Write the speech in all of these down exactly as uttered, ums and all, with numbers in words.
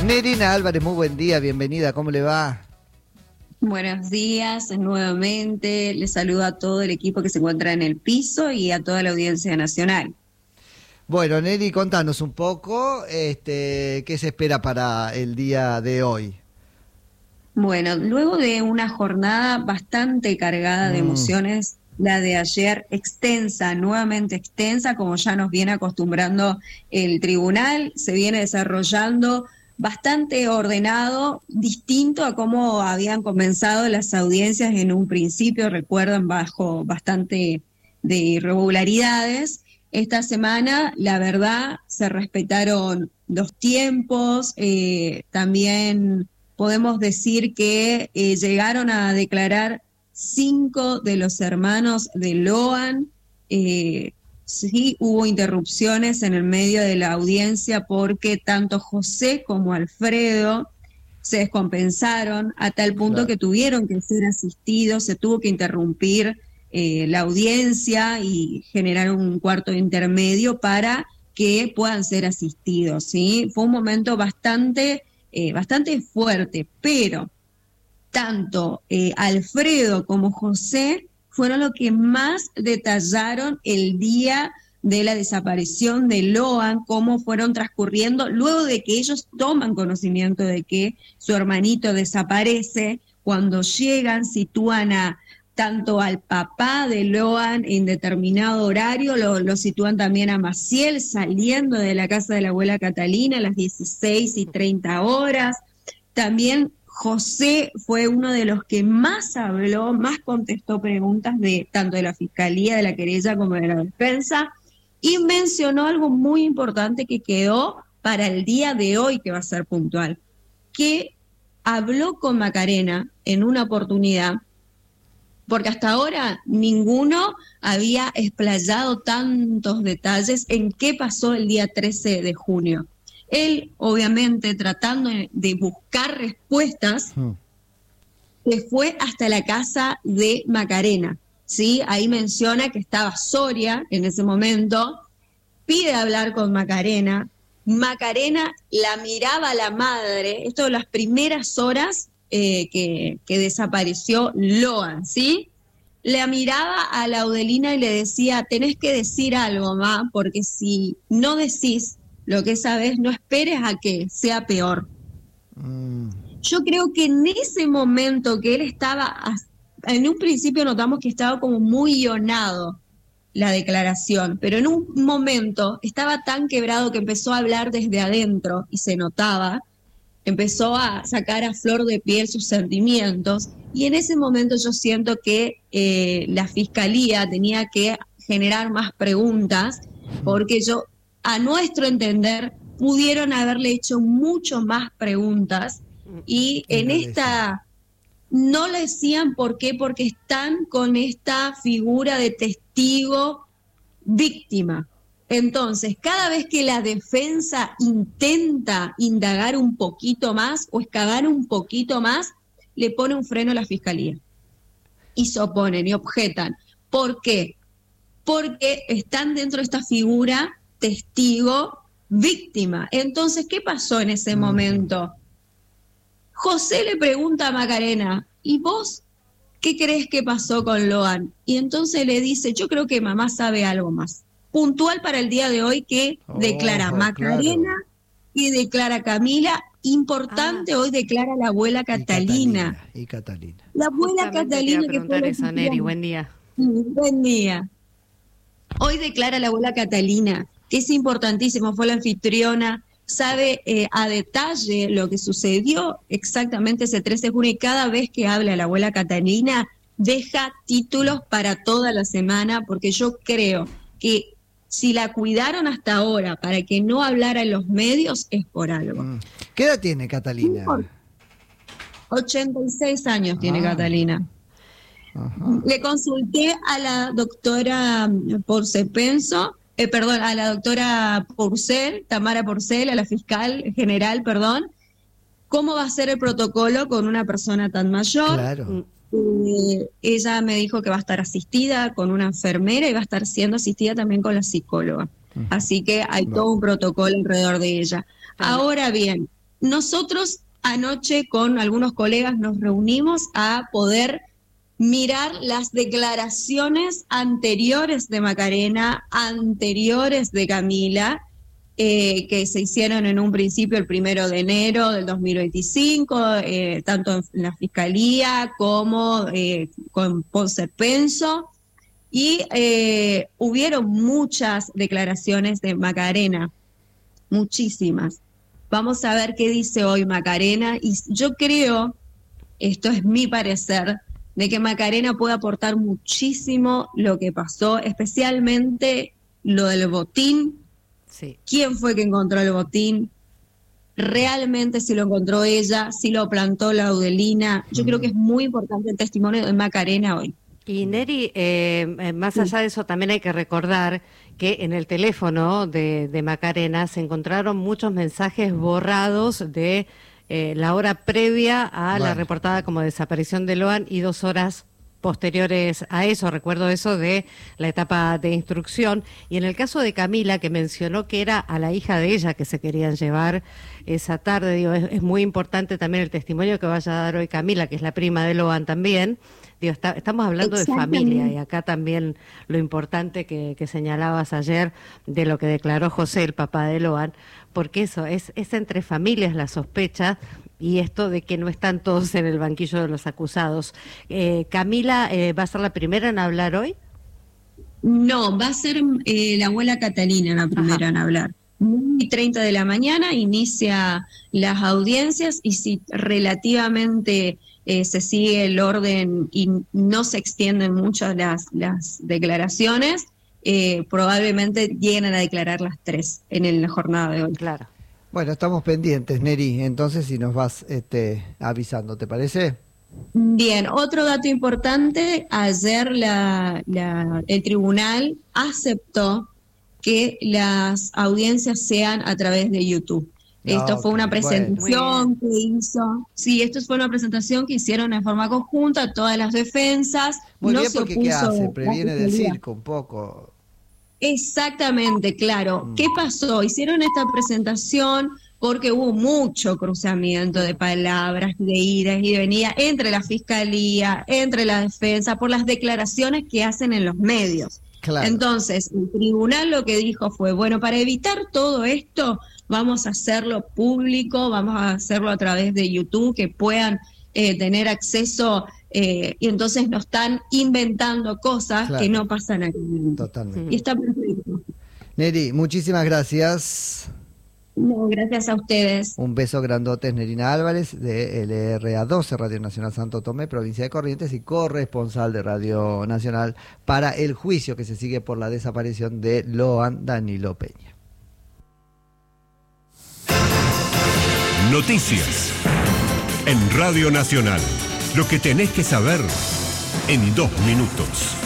Nerina Álvarez, muy buen día, bienvenida, ¿cómo le va? Buenos días, nuevamente les saludo a todo el equipo que se encuentra en el piso y a toda la audiencia nacional. Bueno, Neri, contanos un poco, este, ¿qué se espera para el día de hoy? Bueno, luego de una jornada bastante cargada de Mm. emociones, la de ayer extensa, nuevamente extensa, como ya nos viene acostumbrando el tribunal, se viene desarrollando bastante ordenado, distinto a cómo habían comenzado las audiencias en un principio, recuerdan, bajo bastante de irregularidades. Esta semana, la verdad, se respetaron los tiempos, eh, también podemos decir que eh, llegaron a declarar cinco de los hermanos de Loan. Eh, sí hubo interrupciones en el medio de la audiencia porque tanto José como Alfredo se descompensaron a tal punto Claro. que tuvieron que ser asistidos, se tuvo que interrumpir eh, la audiencia y generar un cuarto intermedio para que puedan ser asistidos, ¿sí? Fue un momento bastante, eh, bastante fuerte, pero tanto eh, Alfredo como José fueron los que más detallaron el día de la desaparición de Loan, cómo fueron transcurriendo, luego de que ellos toman conocimiento de que su hermanito desaparece, cuando llegan, sitúan a tanto al papá de Loan en determinado horario, lo, lo sitúan también a Maciel saliendo de la casa de la abuela Catalina a las dieciséis y treinta horas. También José fue uno de los que más habló, más contestó preguntas de tanto de la Fiscalía, de la querella como de la defensa, y mencionó algo muy importante que quedó para el día de hoy, que va a ser puntual, que habló con Macarena en una oportunidad, porque hasta ahora ninguno había explayado tantos detalles en qué pasó el día trece de junio. Él, obviamente, tratando de buscar respuestas, hmm. se fue hasta la casa de Macarena, ¿sí? Ahí menciona que estaba Soria en ese momento, pide hablar con Macarena, Macarena la miraba a la madre, esto de las primeras horas eh, que, que desapareció Loan, ¿sí? La miraba a Laudelina y le decía, tenés que decir algo, ma, porque si no decís lo que sabes, no esperes a que sea peor. Mm. Yo creo que en ese momento que él estaba, en un principio notamos que estaba como muy ionado la declaración, pero en un momento estaba tan quebrado que empezó a hablar desde adentro y se notaba, empezó a sacar a flor de piel sus sentimientos y en ese momento yo siento que eh, la fiscalía tenía que generar más preguntas porque yo, a nuestro entender, pudieron haberle hecho mucho más preguntas y en esta no le decían por qué, porque están con esta figura de testigo víctima. Entonces, cada vez que la defensa intenta indagar un poquito más o excavar un poquito más, le pone un freno a la fiscalía. Y se oponen y objetan. ¿Por qué? Porque están dentro de esta figura testigo víctima. Entonces, ¿qué pasó en ese momento? José le pregunta a Macarena, ¿y vos qué crees que pasó con Loan? Y entonces le dice, yo creo que mamá sabe algo más. Puntual para el día de hoy que oh, declara Macarena claro. y declara Camila. Importante, ah. hoy declara la abuela Catalina. Y Catalina. Y Catalina. La abuela Justamente Catalina. Te iba a preguntar que eso, Neri, buen día. Buen día. Hoy declara la abuela Catalina, que es importantísimo, fue la anfitriona, sabe eh, a detalle lo que sucedió exactamente ese trece de junio y cada vez que habla la abuela Catalina deja títulos para toda la semana, porque yo creo que si la cuidaron hasta ahora para que no hablara en los medios es por algo. ¿Qué edad tiene Catalina? ochenta y seis años ah. tiene Catalina. Ajá. Le consulté a la doctora Porcepenso, eh, perdón, a la doctora Porcel, Tamara Porcel, a la fiscal general, perdón, cómo va a ser el protocolo con una persona tan mayor. Claro. Eh, ella me dijo que va a estar asistida con una enfermera y va a estar siendo asistida también con la psicóloga. Uh-huh. Así que hay bueno. todo un protocolo alrededor de ella. Ahora bien, nosotros anoche con algunos colegas nos reunimos a poder mirar las declaraciones anteriores de Macarena, anteriores de Camila, eh, que se hicieron en un principio el primero de enero del dos mil veinticinco, eh, tanto en la Fiscalía como eh, con Ponce Penso, y eh, hubieron muchas declaraciones de Macarena, muchísimas. Vamos a ver qué dice hoy Macarena, y yo creo, esto es mi parecer, de que Macarena puede aportar muchísimo lo que pasó, especialmente lo del botín. Sí. ¿Quién fue que encontró el botín? Realmente si lo encontró ella, si lo plantó Laudelina. Yo mm. creo que es muy importante el testimonio de Macarena hoy. Y Neri, eh, más allá de eso, también hay que recordar que en el teléfono de, de Macarena se encontraron muchos mensajes borrados de eh, la hora previa a bueno. la reportada como desaparición de Loan y dos horas posteriores a eso. Recuerdo eso de la etapa de instrucción. Y en el caso de Camila, que mencionó que era a la hija de ella que se querían llevar esa tarde, digo, es, es muy importante también el testimonio que vaya a dar hoy Camila, que es la prima de Loan también. Digo, está, estamos hablando de familia, y acá también lo importante que, que señalabas ayer de lo que declaró José, el papá de Loan, porque eso, es, es entre familias la sospecha, y esto de que no están todos en el banquillo de los acusados. Eh, Camila, eh, ¿va a ser la primera en hablar hoy? No, va a ser eh, la abuela Catalina la primera Ajá. en hablar. nueve y treinta de la mañana inicia las audiencias, y si relativamente eh, se sigue el orden y no se extienden mucho las, las declaraciones, eh, probablemente lleguen a declarar las tres en la jornada de hoy. Claro. Bueno, estamos pendientes, Neri, entonces si nos vas este, avisando, ¿te parece? Bien, otro dato importante, ayer la, la, el tribunal aceptó que las audiencias sean a través de YouTube. No, esto fue una presentación bueno. que hizo, sí, esto fue una presentación que hicieron en forma conjunta todas las defensas. Muy no bien, se porque opuso, ¿qué hace? Previene del circo un poco. Exactamente, claro. ¿Qué pasó? Hicieron esta presentación porque hubo mucho cruzamiento de palabras, de idas y de venidas entre la Fiscalía, entre la defensa, por las declaraciones que hacen en los medios. Claro. Entonces, el tribunal lo que dijo fue, bueno, para evitar todo esto, vamos a hacerlo público, vamos a hacerlo a través de YouTube, que puedan eh, tener acceso, eh, y entonces no están inventando cosas claro. que no pasan aquí. Totalmente. Y está perfecto. Neri, muchísimas gracias. No, gracias a ustedes. Un beso grandote, Nerina Álvarez, de L R A doce, Radio Nacional Santo Tomé, provincia de Corrientes, y corresponsal de Radio Nacional para el juicio que se sigue por la desaparición de Loan Danilo Peña. Noticias en Radio Nacional. Lo que tenés que saber en dos minutos.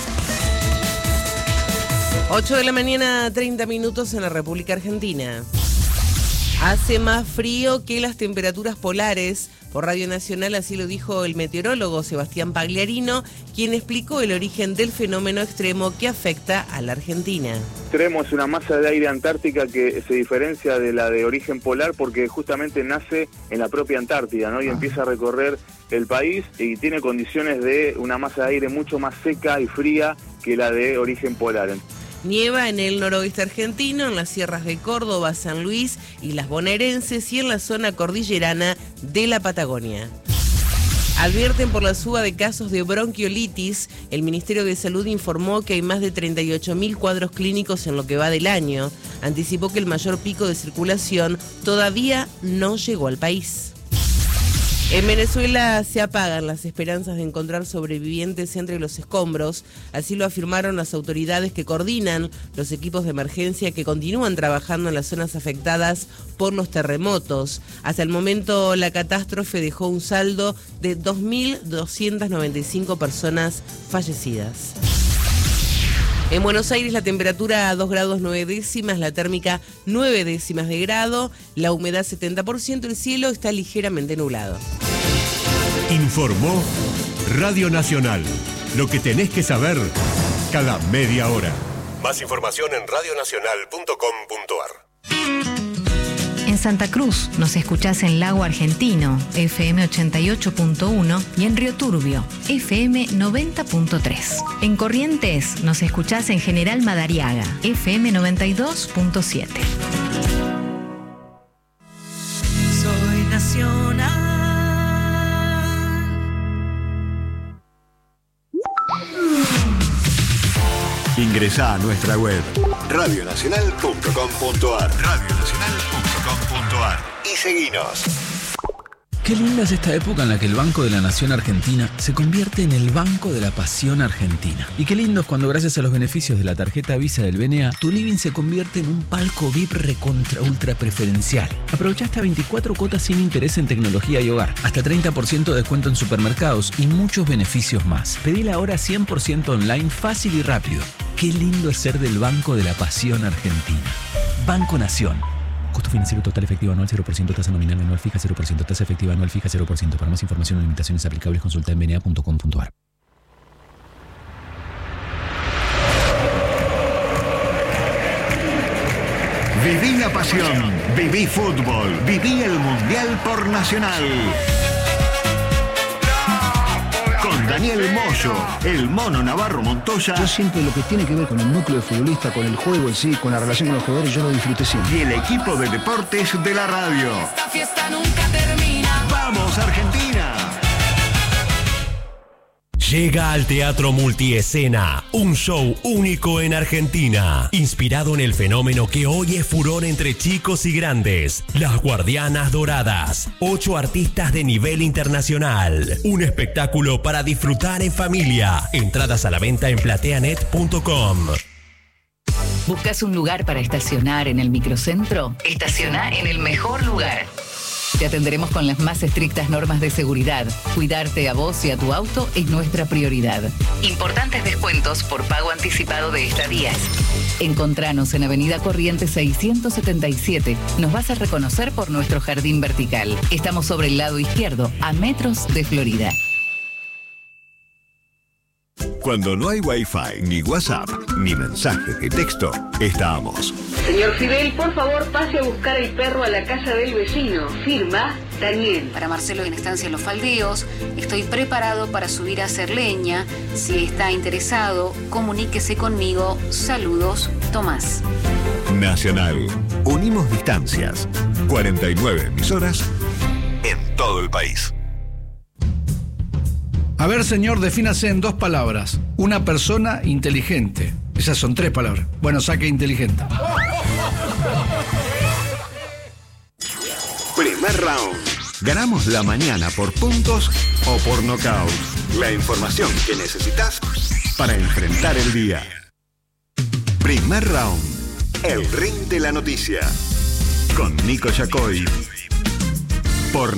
ocho de la mañana, treinta minutos en la República Argentina. Hace más frío que las temperaturas polares. Por Radio Nacional así lo dijo el meteorólogo Sebastián Pagliarino, quien explicó el origen del fenómeno extremo que afecta a la Argentina. Extremo es una masa de aire antártica que se diferencia de la de origen polar porque justamente nace en la propia Antártida, ¿no? Y empieza a recorrer el país y tiene condiciones de una masa de aire mucho más seca y fría que la de origen polar. Nieva en el noroeste argentino, en las sierras de Córdoba, San Luis y las bonaerenses, y en la zona cordillerana de la Patagonia. Advierten por la suba de casos de bronquiolitis. El Ministerio de Salud informó que hay más de treinta y ocho mil cuadros clínicos en lo que va del año. Anticipó que el mayor pico de circulación todavía no llegó al país. En Venezuela se apagan las esperanzas de encontrar sobrevivientes entre los escombros. Así lo afirmaron las autoridades que coordinan los equipos de emergencia que continúan trabajando en las zonas afectadas por los terremotos. Hasta el momento, la catástrofe dejó un saldo de dos mil doscientas noventa y cinco personas fallecidas. En Buenos Aires la temperatura a dos grados nueve décimas, la térmica nueve décimas de grado, la humedad setenta por ciento, el cielo está ligeramente nublado. Informó Radio Nacional. Lo que tenés que saber cada media hora. Más información en radio nacional punto com punto a r. En Santa Cruz nos escuchás en Lago Argentino, F M ochenta y ocho punto uno, y en Río Turbio, F M noventa punto tres. En Corrientes nos escuchás en General Madariaga, F M noventa y dos punto siete. Soy nacional. Ingresá a nuestra web radio nacional punto com punto a r radio nacional punto com punto a r y seguinos. Qué linda es esta época en la que el Banco de la Nación Argentina se convierte en el Banco de la Pasión Argentina. Y qué lindo es cuando, gracias a los beneficios de la tarjeta Visa del B N A, tu living se convierte en un palco V I P recontra ultra preferencial. Aprovecha hasta veinticuatro cuotas sin interés en tecnología y hogar, hasta treinta por ciento de descuento en supermercados y muchos beneficios más. Pedila ahora cien por ciento online, fácil y rápido. Qué lindo es ser del Banco de la Pasión Argentina. Banco Nación. Costo financiero total efectivo anual cero por ciento, tasa nominal anual fija cero por ciento, tasa efectiva anual fija cero por ciento. Para más información o limitaciones aplicables, consulta en b n a punto com punto a r. Viví la pasión, viví fútbol, viví el Mundial por Nacional. Con Daniel Moyo, el Mono Navarro Montoya. Yo siempre lo que tiene que ver con el núcleo de futbolista, con el juego en sí, con la relación con los jugadores, yo lo disfruté siempre. Y el equipo de deportes de la radio. Esta fiesta nunca termina. ¡Vamos, Argentina! Llega al Teatro Multiescena, un show único en Argentina, inspirado en el fenómeno que hoy es furor entre chicos y grandes, Las Guardianas Doradas, ocho artistas de nivel internacional, un espectáculo para disfrutar en familia. Entradas a la venta en plateanet punto com. ¿Buscas un lugar para estacionar en el microcentro? Estaciona en el mejor lugar. Te atenderemos con las más estrictas normas de seguridad. Cuidarte a vos y a tu auto es nuestra prioridad. Importantes descuentos por pago anticipado de estadías. Encontranos en Avenida Corrientes seiscientos setenta y siete. Nos vas a reconocer por nuestro jardín vertical. Estamos sobre el lado izquierdo, a metros de Florida. Cuando no hay Wi-Fi, ni WhatsApp, ni mensajes de texto, estamos. Señor Fidel, por favor, pase a buscar el perro a la casa del vecino. Firma, Daniel. Para Marcelo en Estancia Los Faldeos, estoy preparado para subir a hacer leña. Si está interesado, comuníquese conmigo. Saludos, Tomás. Nacional. Unimos distancias. cuarenta y nueve emisoras en todo el país. A ver, señor, defínase en dos palabras. Una persona inteligente. Esas son tres palabras. Bueno, saque inteligente. Primer round. Ganamos la mañana por puntos o por nocaut. La información que necesitas para enfrentar el día. Primer round. El ring de la noticia. Con Nico Yacoy. Por